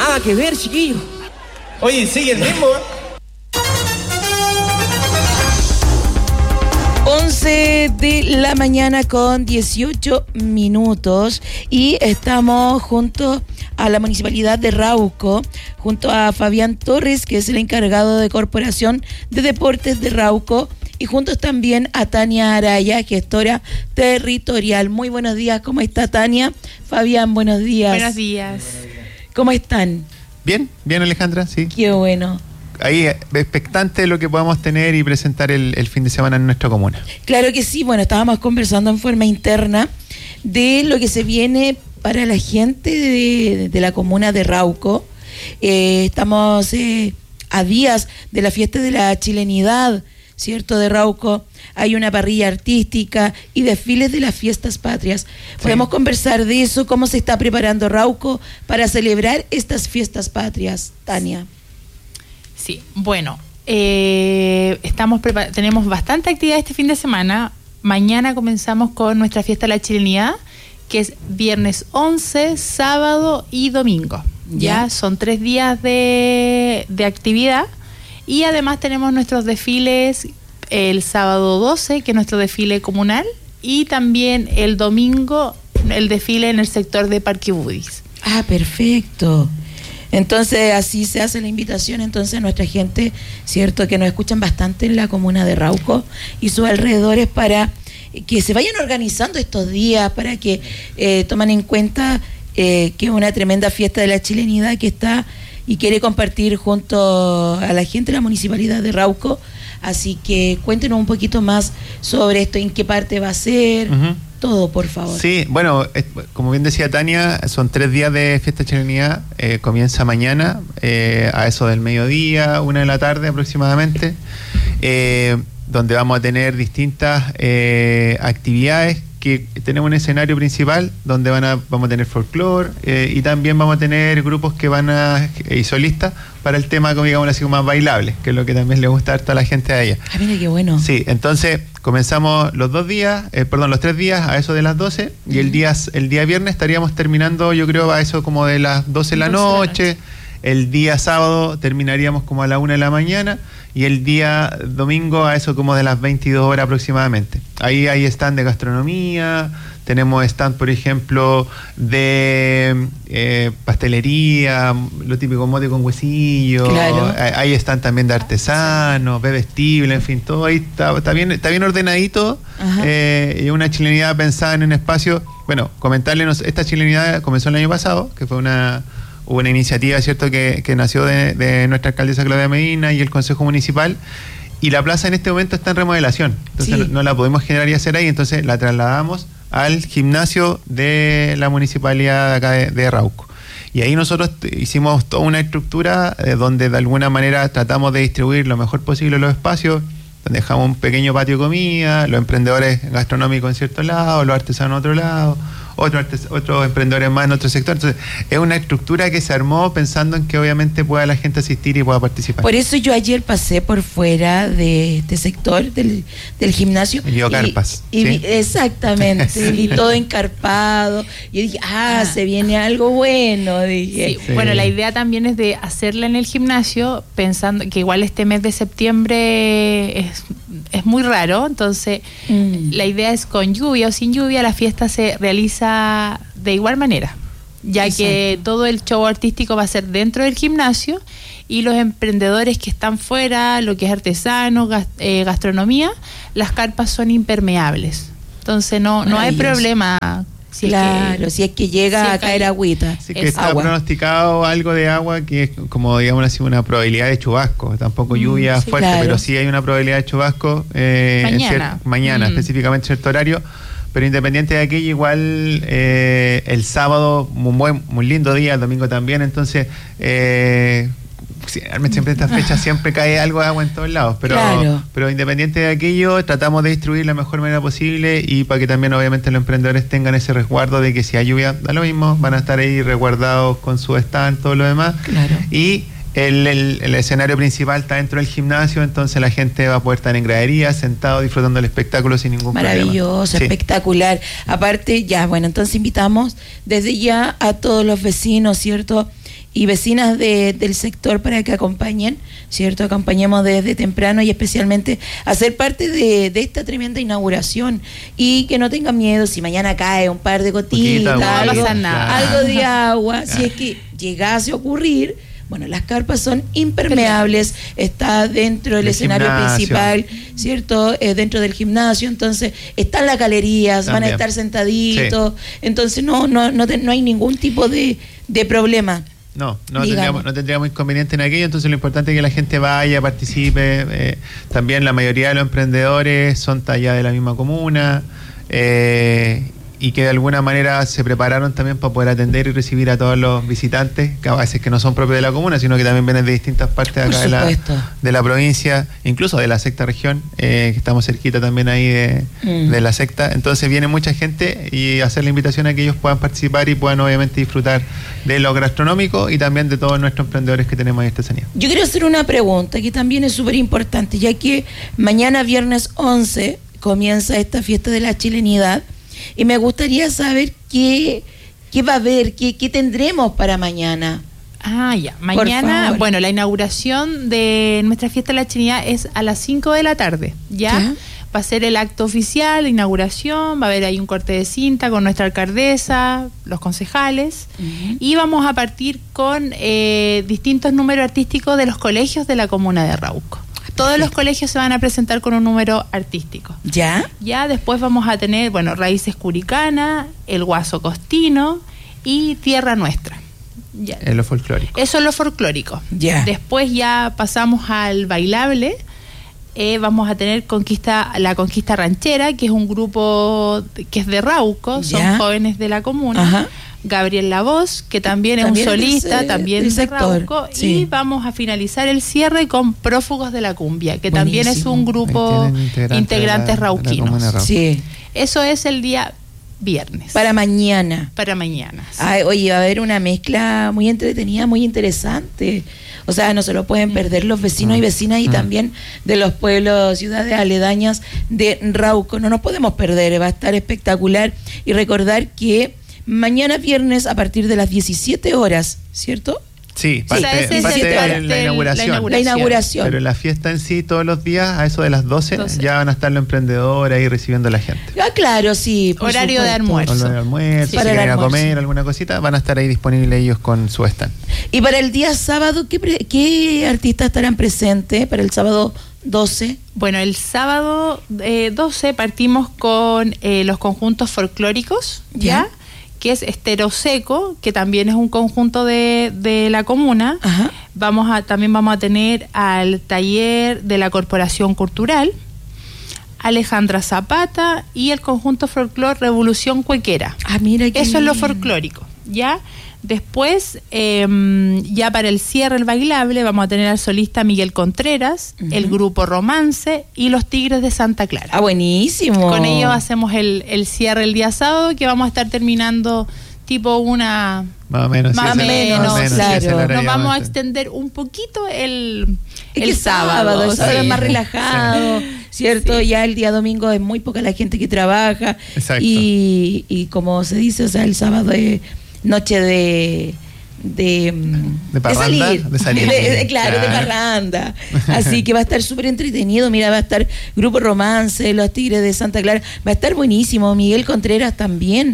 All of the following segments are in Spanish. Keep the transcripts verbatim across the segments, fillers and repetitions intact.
Nada que ver, chiquillo. Oye, sigue el mismo, ¿eh? once de la mañana con dieciocho minutos y estamos junto a la Municipalidad de Rauco, junto a Fabián Torres, que es el encargado de Corporación de Deportes de Rauco, y juntos también a Tania Araya, gestora territorial. Muy buenos días, ¿cómo está Tania? Fabián, buenos días. Buenos días. ¿Cómo están? Bien, bien Alejandra, sí. Qué bueno. Ahí expectante de lo que podamos tener y presentar el, el fin de semana en nuestra comuna. Claro que sí, bueno, estábamos conversando en forma interna de lo que se viene para la gente de, de la comuna de Rauco. Eh, estamos eh, a días de la fiesta de la chilenidad, ¿cierto? De Rauco. Hay una parrilla artística y desfiles de las fiestas patrias. Podemos sí. conversar de eso, cómo se está preparando Rauco para celebrar estas fiestas patrias, Tania. Sí, bueno, eh, estamos prepar- tenemos bastante actividad este fin de semana. Mañana comenzamos con nuestra fiesta de la chilenidad, que es viernes once, sábado y domingo. Ya, ya son tres días de, de actividad. Y además tenemos nuestros desfiles el sábado doce, que es nuestro desfile comunal, y también el domingo el desfile en el sector de Parque Budis. Ah, perfecto. Entonces así se hace la invitación entonces a nuestra gente, cierto, que nos escuchan bastante en la comuna de Rauco y sus alrededores, para que se vayan organizando estos días, para que eh, tomen en cuenta eh, que es una tremenda fiesta de la chilenidad que está y quiere compartir junto a la gente de la municipalidad de Rauco. Así que cuéntenos un poquito más sobre esto, en qué parte va a ser. Uh-huh. Todo, por favor. Sí, bueno, eh, como bien decía Tania, son tres días de fiesta de chilenidad. Eh, comienza mañana eh, a eso del mediodía, una de la tarde aproximadamente, eh, donde vamos a tener distintas eh, actividades, que tenemos un escenario principal donde van a, vamos a tener folclore eh, y también vamos a tener grupos que van a, y solistas para el tema, como digamos así, más bailable, que es lo que también le gusta a toda la gente a ella. Ah, mira qué bueno. Sí, entonces comenzamos los dos días, eh, perdón, los tres días a eso de las doce, y el día, el día viernes estaríamos terminando, yo creo, a eso como de las doce de la noche. El día sábado terminaríamos como a la una de la mañana, y el día domingo a eso como de las veintidós horas aproximadamente. Ahí hay stand de gastronomía, tenemos stand, por ejemplo, de eh, pastelería, lo típico, mote con huesillo. Claro. Hay stand también de artesanos, bebestible, en fin, todo ahí está, está bien, está bien ordenadito. Eh, y una chilenidad pensada en un espacio. Bueno, comentarles, esta chilenidad comenzó el año pasado, que fue una hubo una iniciativa, ¿cierto?, que, que nació de, de nuestra alcaldesa Claudia Medina y el Consejo Municipal, y la plaza en este momento está en remodelación, entonces sí. no, no la podemos generar y hacer ahí, entonces la trasladamos al gimnasio de la municipalidad de acá de, de Rauco. Y ahí nosotros hicimos toda una estructura eh, donde de alguna manera tratamos de distribuir lo mejor posible los espacios, donde dejamos un pequeño patio de comida, los emprendedores gastronómicos en cierto lado, los artesanos en otro lado, otros otros emprendedores más en otro sector. Entonces es una estructura que se armó pensando en que obviamente pueda la gente asistir y pueda participar. Por eso yo ayer pasé por fuera de este sector del, del gimnasio y vio carpas, y, y ¿sí? vi, exactamente, sí. Vi todo encarpado y dije, ah, ah, se viene algo bueno, dije. Sí, sí. Bueno, la idea también es de hacerla en el gimnasio, pensando que igual este mes de septiembre es, es muy raro, entonces mm. la idea es con lluvia o sin lluvia, la fiesta se realiza de igual manera, ya Exacto. que todo el show artístico va a ser dentro del gimnasio, y los emprendedores que están fuera, lo que es artesano, gast- eh, gastronomía, las carpas son impermeables, entonces no, no hay problema. Si claro, es que, si es que llega si a caer agüita. Así que está agua. Pronosticado algo de agua, que es como, digamos así, una probabilidad de chubasco. Tampoco lluvia mm, sí, fuerte, claro. pero sí hay una probabilidad de chubasco eh, mañana, cier- mañana mm. específicamente en cierto horario. Pero independiente de aquello, igual eh, el sábado, muy buen, muy lindo día, el domingo también, entonces eh, siempre en estas fechas siempre cae algo de agua en todos lados, pero, claro. pero independiente de aquello, tratamos de distribuir la mejor manera posible, y para que también obviamente los emprendedores tengan ese resguardo de que si hay lluvia, da lo mismo, van a estar ahí resguardados con su stand, todo lo demás. Claro. Y El, el, el escenario principal está dentro del gimnasio, entonces la gente va a poder estar en gradería, sentado, disfrutando del espectáculo sin ningún Maravilloso, problema. Maravilloso, sí. Espectacular. Aparte, ya, bueno, entonces invitamos desde ya a todos los vecinos, ¿cierto?, y vecinas de, del sector para que acompañen, ¿cierto? Acompañemos desde temprano y especialmente a ser parte de, de esta tremenda inauguración y que no tengan miedo si mañana cae un par de gotitas, no va a algo, pasar nada. algo de agua, si es que llegase a ocurrir. Bueno, las carpas son impermeables, está dentro del El escenario gimnasio. principal, ¿cierto? Eh, dentro del gimnasio, entonces están las galerías, van a También. estar sentaditos, entonces no no no, te- no hay ningún tipo de, de problema. No, no Digamos. tendríamos, no tendríamos inconveniente en aquello, entonces lo importante es que la gente vaya, participe. Eh, también la mayoría de los emprendedores son allá de la misma comuna eh, y que de alguna manera se prepararon también para poder atender y recibir a todos los visitantes, que a veces que no son propios de la comuna, sino que también vienen de distintas partes de Por acá de la, supuesto. de la provincia, incluso de la sexta región, eh, que estamos cerquita también ahí de, Mm. de la sexta. Entonces viene mucha gente y hacer la invitación a que ellos puedan participar y puedan obviamente disfrutar de lo gastronómico y también de todos nuestros emprendedores que tenemos ahí en Artesanía. Yo quiero hacer una pregunta que también es súper importante, ya que mañana viernes once comienza esta fiesta de la chilenidad y me gustaría saber qué, qué va a haber, qué, qué tendremos para mañana. Ah, ya. Por Mañana, favor. bueno, la inauguración de nuestra fiesta de la chilenidad es a las cinco de la tarde, ¿ya? Ya. Va a ser el acto oficial, la inauguración, va a haber ahí un corte de cinta con nuestra alcaldesa, los concejales, Ujú. y vamos a partir con eh, distintos números artísticos de los colegios de la comuna de Rauco. Todos los colegios se van a presentar con un número artístico. ¿Ya? Ya después vamos a tener, bueno, Raíces Curicana, El Guaso Costino y Tierra Nuestra. Ya. En lo folclórico. Eso es lo folclórico. Ya. Después ya pasamos al bailable. Eh, vamos a tener conquista, la Conquista Ranchera, que es un grupo que es de Rauco, son Ya. jóvenes de la comuna. Ajá. Gabriel Lavoz, que también, También es un de solista, ese- también del de sector, Rauco. sí. Y vamos a finalizar el cierre con Prófugos de la Cumbia, que también es Buenísimo. un grupo Ahí tienen integrantes integrantes de la- de la rauquinos. comuna Rauco. Sí. Eso es el día viernes. Para mañana. Para mañana. sí. Ay, oye, va a haber una mezcla muy entretenida, muy interesante. O sea, no se lo pueden perder los vecinos y vecinas y Mm. también de los pueblos, ciudades aledañas de Rauco. No nos podemos perder, va a estar espectacular. Y recordar que mañana viernes a partir de las diecisiete horas, ¿cierto? Sí, O parte, sea, ese es parte el de parte la del- inauguración. la La inauguración. Pero la fiesta en sí, todos los días, a eso de las doce, doce. ya van a estar los emprendedores ahí recibiendo a la gente. Ah, claro, sí. por Horario de supuesto. almuerzo. Con lo del almuerzo, Sí. si Para el quieren ir a almuerzo. comer alguna cosita, van a estar ahí disponibles ellos con su stand. Y para el día sábado, ¿qué, pre- qué artistas estarán presentes para el sábado doce? Bueno, el sábado eh, doce partimos con eh, los conjuntos folclóricos, ¿ya? Ya. Que es Estero Seco, que también es un conjunto de, de la comuna. Ajá. Vamos a, también vamos a tener al taller de la Corporación Cultural, Alejandra Zapata y el conjunto folclor Revolución Cuequera. Ah, mira qué Eso es lo bien. folclórico, ¿ya? Después, eh, ya para el cierre, el bailable, vamos a tener al solista Miguel Contreras, Ujú. el grupo Romance y los Tigres de Santa Clara. Ah, buenísimo. Con ellos hacemos el, el cierre el día sábado, que vamos a estar terminando tipo una... Más o menos. Más sí, o ese- menos, más o menos, sí, claro. ese es el horario Nos que vamos a estar. extender un poquito el, Es el que sábado. el sábado sí. es más relajado, ¿cierto? Sí. Ya el día domingo es muy poca la gente que trabaja. Exacto. Y, y como se dice, o sea, el sábado es noche de... De, mm, De parranda, salir, de salir. De- de- claro, de Claro. parranda. Así que va a estar súper entretenido. Mira, va a estar Grupo Romance, Los Tigres de Santa Clara. Va a estar buenísimo. Miguel Contreras también.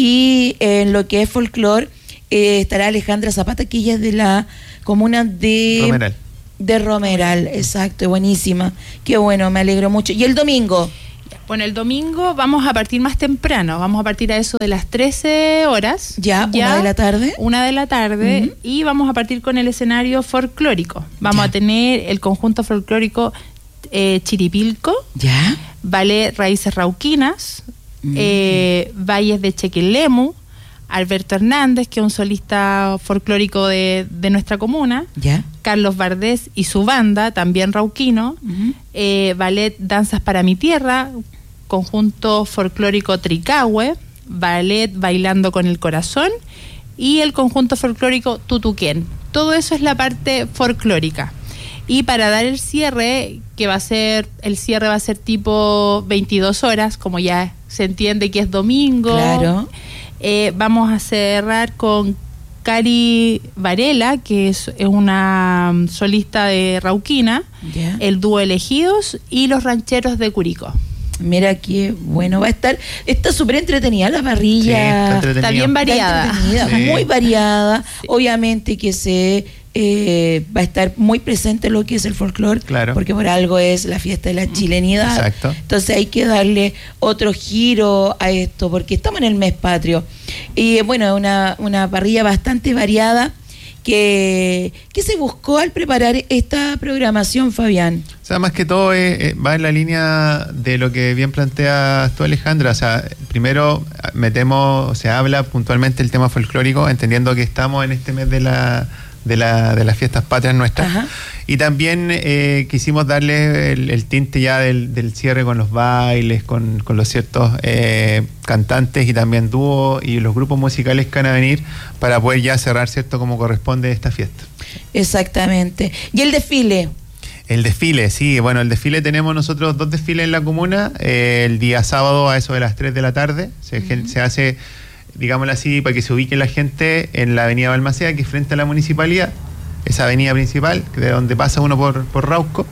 Y en lo que es folclore eh, estará Alejandra Zapata, que ella es de la comuna de Romeral. de Romeral, exacto, buenísima. Qué bueno, me alegro mucho. ¿Y el domingo? Bueno, el domingo vamos a partir más temprano, vamos a partir a eso de las trece horas. Ya, una de la tarde. Una de la tarde, Ujú. y vamos a partir con el escenario folclórico. Vamos Ya. a tener el conjunto folclórico eh, Chiripilco, ¿Ya? Ballet Raíces Rauquinas, Mm. eh, Valles de Chequilemu, Alberto Hernández, que es un solista folclórico de, de nuestra comuna, ¿Ya? Carlos Bardés y su banda, también rauquino, Ujú. eh, Ballet Danzas para mi Tierra, conjunto folclórico Tricahue, Ballet Bailando con el Corazón y el conjunto folclórico Tutuquén. Todo eso es la parte folclórica. Y para dar el cierre, que va a ser, el cierre va a ser tipo veintidós horas, como ya se entiende que es domingo. Claro. Eh, vamos a cerrar con Cari Varela, que es, es una solista de Rauquina, Ya. el dúo Elegidos y los Rancheros de Curicó. Mira qué bueno va a estar. Está súper entretenida la Sí, parrilla. está Está bien variada. Está entretenida, Sí. muy variada. Obviamente que se eh, va a estar muy presente lo que es el folclore, Claro. porque por algo es la fiesta de la chilenidad. Exacto. Entonces hay que darle otro giro a esto, porque estamos en el mes patrio. Y bueno, una, una parrilla bastante variada. Que, ¿Qué se buscó al preparar esta programación, Fabián? O sea, más que todo eh, eh, va en la línea de lo que bien planteas tú, Alejandra. O sea, primero metemos, se habla puntualmente el tema folclórico, entendiendo que estamos en este mes de la de, la, de las fiestas patrias nuestras. Ajá. Y también eh, quisimos darle el, el tinte ya del, del cierre con los bailes, con, con los ciertos eh, cantantes y también dúos y los grupos musicales que van a venir para poder ya cerrar, ¿cierto?, como corresponde esta fiesta. Exactamente. ¿Y el desfile? El desfile, sí, bueno, el desfile tenemos nosotros dos desfiles en la comuna, eh, el día sábado a eso de las tres de la tarde, se, uh-huh. se hace, digámoslo así, para que se ubique la gente en la avenida Balmaceda, que es frente a la municipalidad, esa avenida principal, de donde pasa uno por, por Rauco,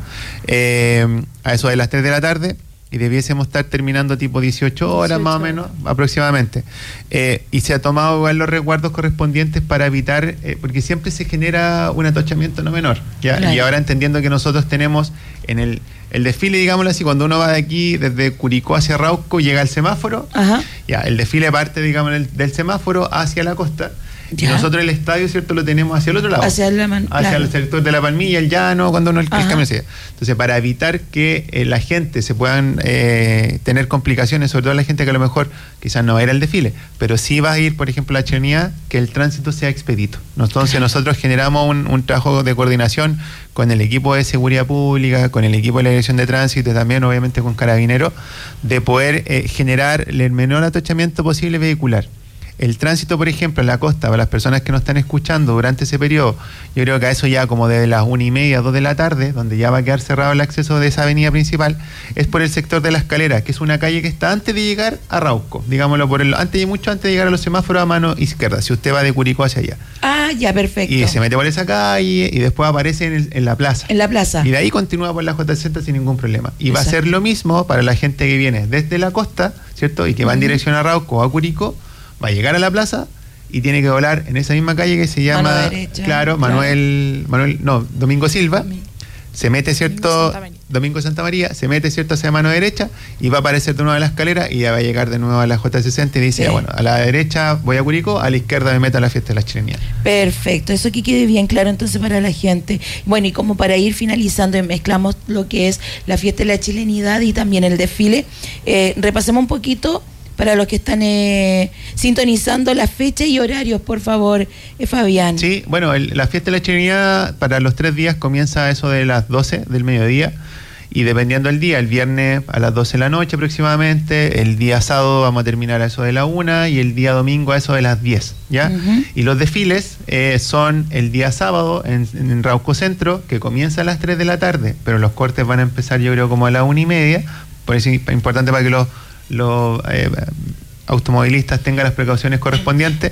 eh, a eso de las tres de la tarde, y debiésemos estar terminando tipo dieciocho horas más o menos, aproximadamente. Eh, y se ha tomado igual los resguardos correspondientes para evitar, eh, porque siempre se genera un atochamiento no menor, ¿ya? Claro. Y ahora entendiendo que nosotros tenemos en el, el desfile, digámoslo así, cuando uno va de aquí, desde Curicó hacia Rauco, llega al semáforo, Ajá. ya, el desfile parte, digamos, del, del semáforo hacia la costa. Ya. Y nosotros el estadio, ¿cierto?, lo tenemos hacia el otro lado. Hacia, la man, hacia claro. el sector de la Palmilla, el llano, cuando uno el, el cambio se. Entonces, para evitar que eh, la gente se puedan eh, tener complicaciones, sobre todo la gente que a lo mejor quizás no va a ir al desfile, pero sí va a ir, por ejemplo, a la chilenidad, que el tránsito sea expedito. Entonces, nosotros generamos un, un trabajo de coordinación con el equipo de seguridad pública, con el equipo de la dirección de tránsito y también, obviamente, con Carabineros, de poder eh, generar el menor atochamiento posible vehicular. El tránsito, por ejemplo, en la costa, para las personas que nos están escuchando durante ese periodo, yo creo que a eso ya como desde las una y media, dos de la tarde, donde ya va a quedar cerrado el acceso de esa avenida principal, es por el sector de la Escalera, que es una calle que está antes de llegar a Rauco, digámoslo, por el antes y mucho antes de llegar a los semáforos a mano izquierda, si usted va de Curicó hacia allá. Ah, ya, perfecto. Y se mete por esa calle y después aparece en, el, en la plaza. En la plaza. Y de ahí continúa por la J sesenta sin ningún problema. Y Exacto. va a ser lo mismo para la gente que viene desde la costa, ¿cierto? Y que va en dirección a Rauco o a Curicó, va a llegar a la plaza y tiene que volar en esa misma calle que se llama, Mano derecha, claro, claro. Manuel, Manuel, no, Domingo Silva, Domingo. se mete, cierto, Santa Domingo Santa María, se mete, cierto, hacia mano derecha y va a aparecer de nuevo a la escalera y ya va a llegar de nuevo a la J sesenta y dice, Sí. ya, bueno, a la derecha voy a Curicó, a la izquierda me meto a la fiesta de la chilenidad. Perfecto, eso que quede bien claro entonces para la gente. Bueno, y como para ir finalizando, mezclamos lo que es la fiesta de la chilenidad y también el desfile, eh, repasemos un poquito para los que están eh, sintonizando las fechas y horarios, por favor, eh, Fabián. Sí, bueno, el, la fiesta de la chilenidad para los tres días comienza a eso de las doce del mediodía y dependiendo del día, el viernes a las doce de la noche aproximadamente, el día sábado vamos a terminar a eso de la una y el día domingo a eso de las diez, ¿ya? Uh-huh. Y los desfiles eh, son el día sábado en, en Rauco Centro, que comienza a las tres de la tarde, pero los cortes van a empezar yo creo como a la una y media, por eso es importante para que los los eh, automovilistas tengan las precauciones correspondientes.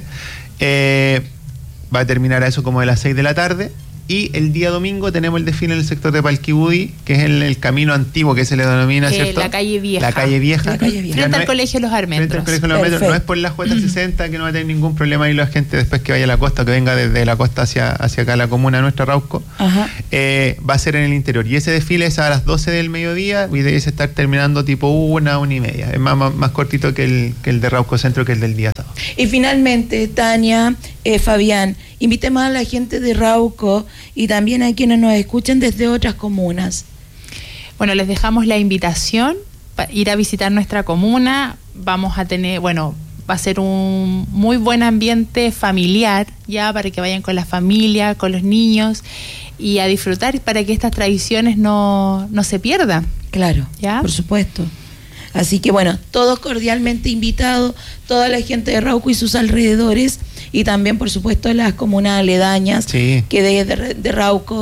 Eh, va a terminar a eso como de las seis de la tarde y el día domingo tenemos el desfile en el sector de Palquibudí, que es el, el camino antiguo que se le denomina, eh, ¿cierto? La calle vieja. La calle vieja. La calle vieja. Frente no al es, Colegio Los Almendros. Frente al Colegio Los Almendros. No es por la J sesenta, que no va a tener ningún problema ahí la gente después que vaya a la costa, que venga desde la costa hacia, hacia acá la comuna nuestra, Rauco. Ajá. Eh, va a ser en el interior. Y ese desfile es a las doce del mediodía y debe estar terminando tipo una, una y media. Es más, más, más cortito que el, que el de Rauco Centro, que el del día sábado. Y finalmente, Tania, eh, Fabián, invitemos a la gente de Rauco y también a quienes nos escuchen desde otras comunas. Bueno, les dejamos la invitación para ir a visitar nuestra comuna. Vamos a tener, bueno, va a ser un muy buen ambiente familiar, ya para que vayan con la familia, con los niños y a disfrutar para que estas tradiciones no, no se pierdan. Claro, ¿Ya? Por supuesto. Así que bueno, todos cordialmente invitados, toda la gente de Rauco y sus alrededores y también por supuesto las comunas aledañas, sí. que de, de, de Rauco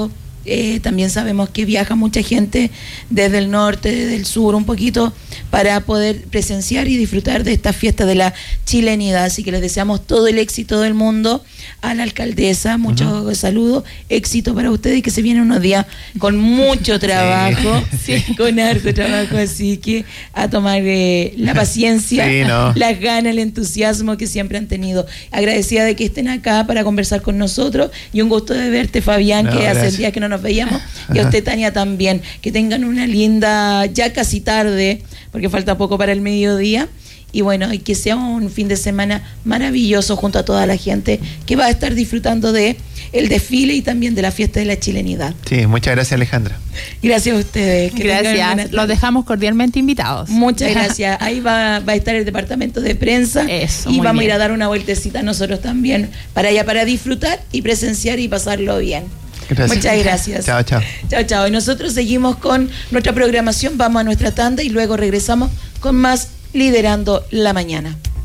Eh, también sabemos que viaja mucha gente desde el norte, desde el sur, un poquito, para poder presenciar y disfrutar de esta fiesta de la chilenidad. Así que les deseamos todo el éxito del mundo a la alcaldesa, muchos uh-huh. saludos, éxito para ustedes y que se vienen unos días con mucho trabajo, sí. Sí, con harto trabajo, así que a tomar eh, la paciencia, sí, no. las ganas, el entusiasmo que siempre han tenido. Agradecida de que estén acá para conversar con nosotros y un gusto de verte, Fabián, no, que gracias. Hace días que no nos veíamos, y a usted, Tania, también. Que tengan una linda, ya casi tarde, porque falta poco para el mediodía, y bueno, y que sea un fin de semana maravilloso junto a toda la gente que va a estar disfrutando de el desfile y también de la fiesta de la chilenidad. Sí, muchas gracias, Alejandra. Gracias a ustedes. Que gracias, los dejamos cordialmente invitados. Muchas gracias. Ahí va, va a estar el departamento de prensa. Eso, y vamos bien. a ir a dar una vueltecita nosotros también para allá, para disfrutar y presenciar y pasarlo bien. Gracias. Muchas gracias. Chao, chao. Chao, chao. Y nosotros seguimos con nuestra programación, vamos a nuestra tanda y luego regresamos con más Liderando la Mañana.